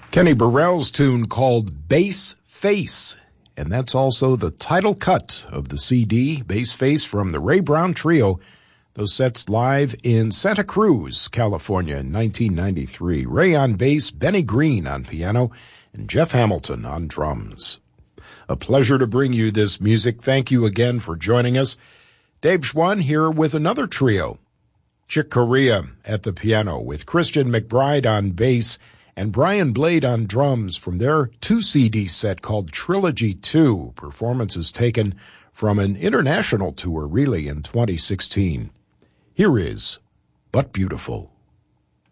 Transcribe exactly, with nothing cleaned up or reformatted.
Kenny Burrell's tune called Bass Face, and that's also the title cut of the C D, Bass Face, from the Ray Brown Trio. Those sets live in Santa Cruz, California in nineteen ninety-three. Ray on bass, Benny Green on piano, and Jeff Hamilton on drums. A pleasure to bring you this music. Thank you again for joining us. Dave Schwann here with another trio. Chick Corea at the piano with Christian McBride on bass and Brian Blade on drums from their two C D set called Trilogy two. Performances taken from an international tour, really, in twenty sixteen. Here is But Beautiful.